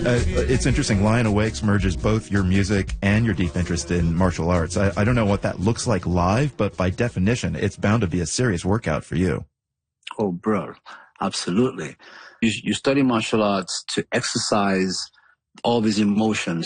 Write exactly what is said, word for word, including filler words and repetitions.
Uh, it's interesting. Lion Awakes merges both your music and your deep interest in martial arts. I, I don't know what that looks like live, but by definition, it's bound to be a serious workout for you. Oh, bro, absolutely. You, you study martial arts to exercise all these emotions